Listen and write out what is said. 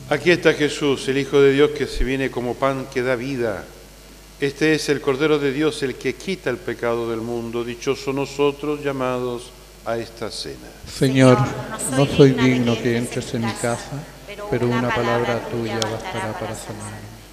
Aquí está Jesús, el Hijo de Dios, que se viene como pan que da vida. Este es el Cordero de Dios, el que quita el pecado del mundo. Dichosos nosotros llamados a esta cena. Señor, no soy digno que entres en mi casa, pero una palabra tuya bastará para sanarme.